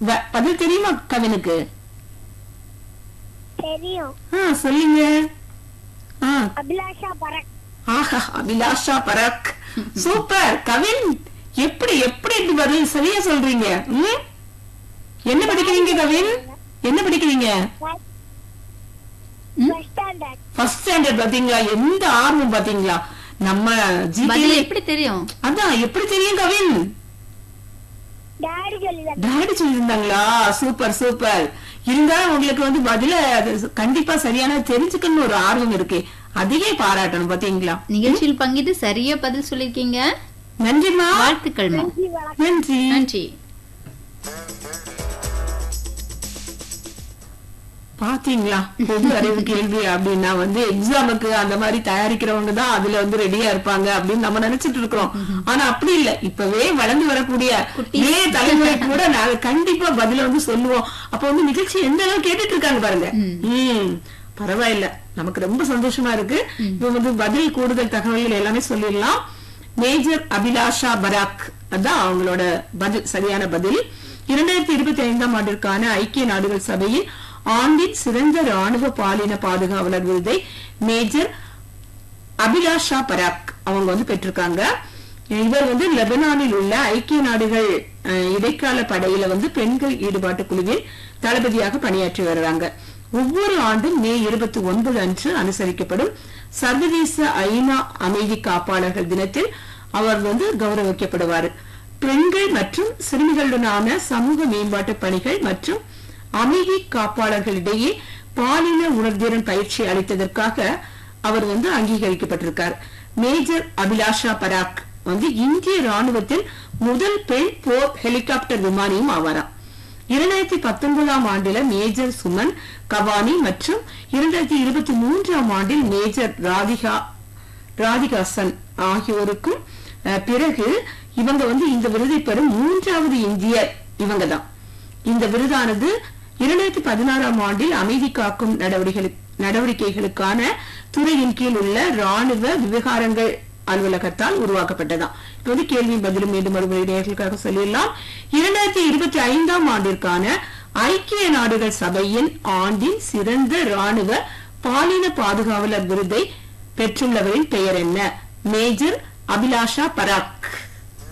பதில் தெரியுமா கவினுக்கு? தெரியும். சொல்லுங்க. அபிலாஷா பரக். ஆஹா, அபிலாஷா பரக். சூப்பர் கவின். எப்படி எப்படி பதில் சரியா சொல்றீங்க? என்ன படிக்கிறீங்க கவின்? என்ன படிக்கிறீங்க? First standard. பாத்தீங்களா எந்த ஆர்வம் பாத்தீங்களா? நம்ம பதில் எப்படி தெரியும்? அதான் எப்படி தெரியும் கவின்? டாடி சொல்லிருந்தாங்களா? Super super. இருந்தாலும் உங்களுக்கு பதில கண்டிப்பா சரியான தெரிஞ்சுக்கணும்னு ஒரு ஆர்வம் இருக்கு. அதையே பாராட்டணும். பாத்தீங்களா? நிகழ்ச்சியில் பங்கிட்டு சரியா பதில் சொல்லிருக்கீங்க. நன்றிமா. வாழ்த்துக்கள்மா. நன்றி நன்றி. பாத்தீங்களா பொது அறிவு கேள்வி அப்படின்னா எக்ஸாமுக்கு அந்த மாதிரி தயாரிக்கிறவங்க தான் அதுல ரெடியா இருப்பாங்க அப்படின்னு நம்ம நினைச்சிட்டு இருக்கிறோம். ஆனா அப்படி இல்ல. இப்பவே வளர்ந்து வரக்கூடிய தலைமுறை கூட நாங்க கண்டிப்பா பதில சொல்லுவோம். அப்ப நிகழ்ச்சி எந்த அளவு கேட்டுட்டு இருக்காங்க பாருங்க. பரவாயில்ல, நமக்கு ரொம்ப சந்தோஷமா இருக்கு. இப்ப பதில் கூடுதல் தகவல்கள் எல்லாமே சொல்லிடலாம். மேஜர் அபிலாஷா பராக் அதான் அவங்களோட பதில், சரியான பதில். 2025ஆம் ஆண்டிற்கான ஐக்கிய நாடுகள் சபையில் ஆண்டின் சிறந்த ராணுவ பாலின பாதுகாவலர் விருதை மேஜர் அபிலாஷா பராக் அவங்க பெற்றிருக்காங்க. இவர் லெபனானில் உள்ள ஐக்கிய நாடுகள் இடைக்கால படையில பெண்கள் ஈடுபாட்டு குழுவில் தளபதியாக பணியாற்றி வருவாங்க. ஒவ்வொரு ஆண்டும் மே 29 அன்று அனுசரிக்கப்படும் சர்வதேச ஐநா அமைதி காப்பாளர்கள் தினத்தில் அவர் கௌரவிக்கப்படுவார். பெண்கள் மற்றும் சிறுமிகளுடனான சமூக மேம்பாட்டு பணிகள் மற்றும் அமைதி காப்பாளர்களிடையே பாலின உணர்திறன் பயிற்சி அளித்ததற்காக அவர் அங்கீகரிக்கப்பட்டிருக்கார். மேஜர் அபிலாஷா பராக் இந்திய ராணுவத்தில் முதல் பெண் போர் ஹெலிகாப்டர் விமானியும் ஆவாராம். 2019ஆம் ஆண்டில மேஜர் சுமன் கவானி மற்றும் 2023ஆம் ஆண்டில் மேஜர் ராதிகாசன் ஆகியோருக்கும் பிறகு இவங்க இந்த விருதை பெறும் 3வது இந்தியர் இவங்கதான். இந்த விருதானது 2016ஆம் ஆண்டில் அமைதி காக்கும் நடவடிக்கைகளுக்கான துறையின் கீழ் உள்ள ராணுவ விவகாரங்கள் அலுவலகத்தால் உருவாக்கப்பட்டதாம். இப்போது கேள்வியின் பதிலும் மீண்டும் நேயர்களுக்காக சொல்லிடலாம். 2025ஆம் ஆண்டிற்கான ஐக்கிய நாடுகள் சபையின் ஆண்டின் சிறந்த ராணுவ பாலின பாதுகாவலர் விருதை பெற்றுள்ளவரின் பெயர் என்ன? மேஜர் அபிலாஷா பராக்.